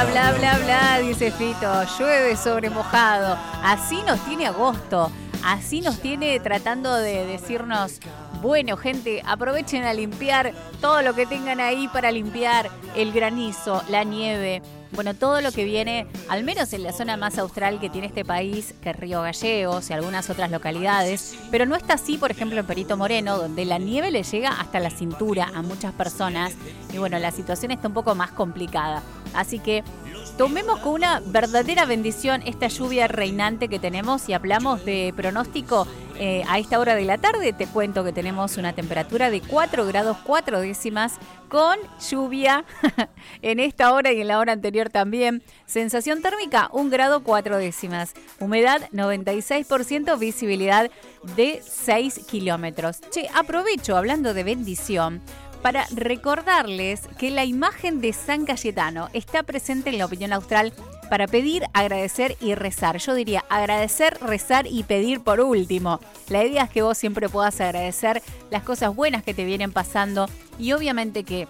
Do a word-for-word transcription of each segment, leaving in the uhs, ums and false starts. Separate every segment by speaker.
Speaker 1: bla, bla, bla, bla, dice Fito. Llueve sobre mojado. Así nos tiene agosto. Así nos tiene tratando de decirnos, bueno, gente, aprovechen a limpiar todo lo que tengan ahí para limpiar el granizo, la nieve. Bueno, todo lo que viene, al menos en la zona más austral que tiene este país, que es Río Gallegos y algunas otras localidades, pero no está así, por ejemplo, en Perito Moreno, donde la nieve le llega hasta la cintura a muchas personas. Y bueno, la situación está un poco más complicada. Así que tomemos con una verdadera bendición esta lluvia reinante que tenemos y hablamos de pronóstico. Eh, a esta hora de la tarde te cuento que tenemos una temperatura de cuatro grados cuatro décimas con lluvia en esta hora y en la hora anterior también. Sensación térmica un grado cuatro décimas. Humedad noventa y seis por ciento, visibilidad de seis kilómetros. Che, aprovecho hablando de bendición para recordarles que la imagen de San Cayetano está presente en la opinión austral para pedir, agradecer y rezar. Yo diría agradecer, rezar y pedir por último. La idea es que vos siempre puedas agradecer las cosas buenas que te vienen pasando y obviamente que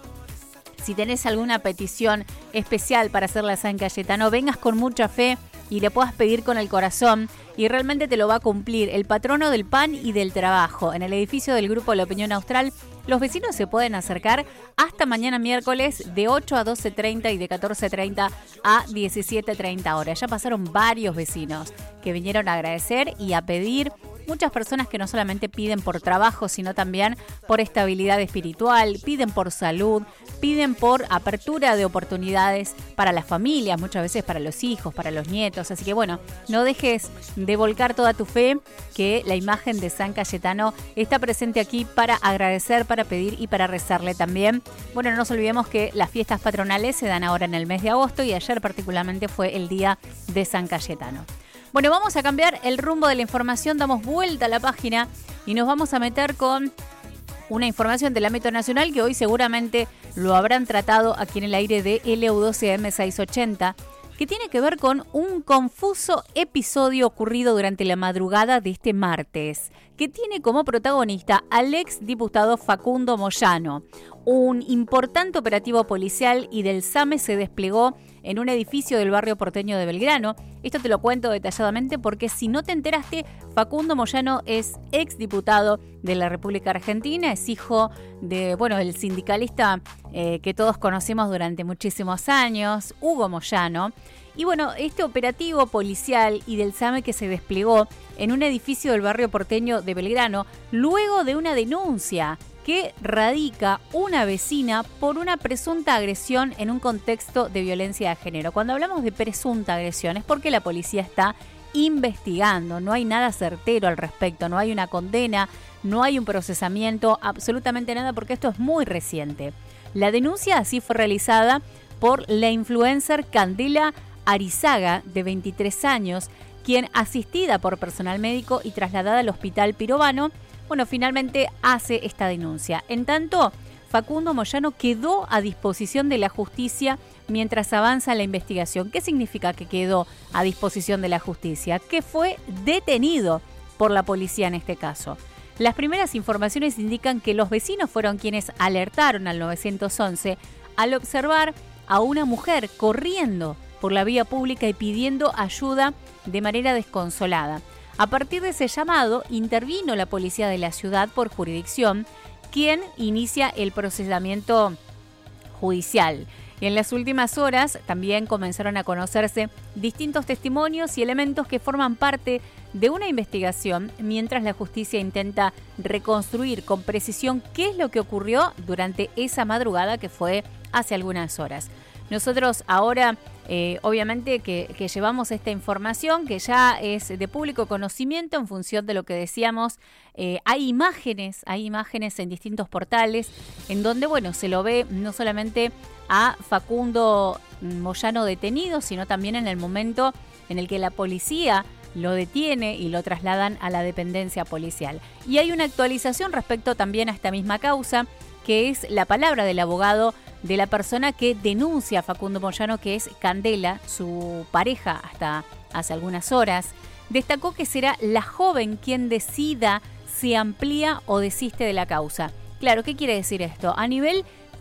Speaker 1: si tenés alguna petición especial para hacerle a San Cayetano, vengas con mucha fe y le puedas pedir con el corazón y realmente te lo va a cumplir. El patrono del pan y del trabajo. En el edificio del Grupo La Opinión Austral, los vecinos se pueden acercar hasta mañana miércoles de ocho a doce treinta y de catorce treinta a diecisiete treinta horas. Ya pasaron varios vecinos que vinieron a agradecer y a pedir. Muchas personas que no solamente piden por trabajo, sino también por estabilidad espiritual, piden por salud, piden por apertura de oportunidades para las familias, muchas veces para los hijos, para los nietos. Así que bueno, no dejes de volcar toda tu fe, que la imagen de San Cayetano está presente aquí para agradecer, para pedir y para rezarle también. Bueno, no nos olvidemos que las fiestas patronales se dan ahora en el mes de agosto y ayer particularmente fue el día de San Cayetano. Bueno, vamos a cambiar el rumbo de la información, damos vuelta a la página y nos vamos a meter con una información del ámbito nacional que hoy seguramente lo habrán tratado aquí en el aire de L U doce A M seiscientos ochenta, que tiene que ver con un confuso episodio ocurrido durante la madrugada de este martes, que tiene como protagonista al ex diputado Facundo Moyano. Un importante operativo policial y del SAME se desplegó en un edificio del barrio porteño de Belgrano. Esto te lo cuento detalladamente porque si no te enteraste, Facundo Moyano es exdiputado de la República Argentina, es hijo de, bueno, el sindicalista eh, que todos conocemos durante muchísimos años, Hugo Moyano. Y bueno, este operativo policial y del SAME que se desplegó en un edificio del barrio porteño de Belgrano, luego de una denuncia que radica una vecina por una presunta agresión en un contexto de violencia de género. Cuando hablamos de presunta agresión es porque la policía está investigando, no hay nada certero al respecto, no hay una condena, no hay un procesamiento, absolutamente nada, porque esto es muy reciente. La denuncia así fue realizada por la influencer Candela Arizaga, de veintitrés años, quien, asistida por personal médico y trasladada al hospital Pirovano, bueno, finalmente hace esta denuncia. En tanto, Facundo Moyano quedó a disposición de la justicia mientras avanza la investigación. ¿Qué significa que quedó a disposición de la justicia? Que fue detenido por la policía en este caso. Las primeras informaciones indican que los vecinos fueron quienes alertaron al nueve once al observar a una mujer corriendo por la vía pública y pidiendo ayuda de manera desconsolada. A partir de ese llamado, intervino la policía de la ciudad por jurisdicción, quien inicia el procesamiento judicial. Y en las últimas horas también comenzaron a conocerse distintos testimonios y elementos que forman parte de una investigación, mientras la justicia intenta reconstruir con precisión qué es lo que ocurrió durante esa madrugada que fue hace algunas horas. Nosotros ahora, eh, obviamente, que, que llevamos esta información que ya es de público conocimiento en función de lo que decíamos. Eh, hay imágenes, hay imágenes en distintos portales en donde, bueno, se lo ve no solamente a Facundo Moyano detenido, sino también en el momento en el que la policía lo detiene y lo trasladan a la dependencia policial. Y hay una actualización respecto también a esta misma causa, que es la palabra del abogado de la persona que denuncia a Facundo Moyano, que es Candela, su pareja hasta hace algunas horas. Destacó que será la joven quien decida si amplía o desiste de la causa. Claro, ¿qué quiere decir esto? A nivel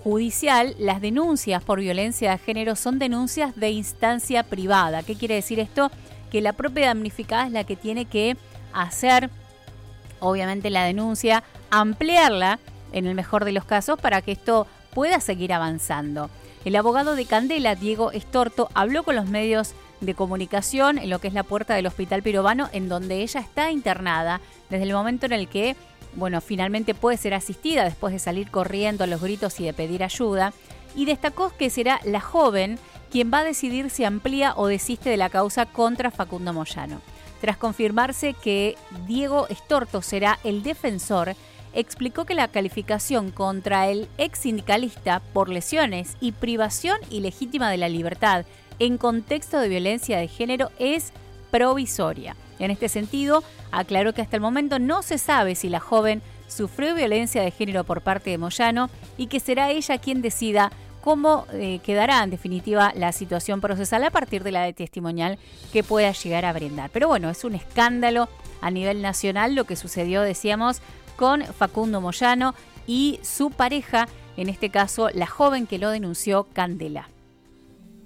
Speaker 1: judicial, las denuncias por violencia de género son denuncias de instancia privada. ¿Qué quiere decir esto? Que la propia damnificada es la que tiene que hacer, obviamente, la denuncia, ampliarla en el mejor de los casos para que esto pueda seguir avanzando. El abogado de Candela, Diego Estorto, habló con los medios de comunicación en lo que es la puerta del Hospital Pirovano, en donde ella está internada desde el momento en el que, bueno, finalmente puede ser asistida después de salir corriendo a los gritos y de pedir ayuda, y destacó que será la joven quien va a decidir si amplía o desiste de la causa contra Facundo Moyano. Tras confirmarse que Diego Estorto será el defensor, explicó que la calificación contra el ex sindicalista por lesiones y privación ilegítima de la libertad en contexto de violencia de género es provisoria. En este sentido, aclaró que hasta el momento no se sabe si la joven sufrió violencia de género por parte de Moyano y que será ella quien decida cómo eh, quedará en definitiva la situación procesal a partir de la de testimonial que pueda llegar a brindar. Pero bueno, es un escándalo a nivel nacional lo que sucedió, decíamos, con Facundo Moyano y su pareja, en este caso la joven que lo denunció, Candela.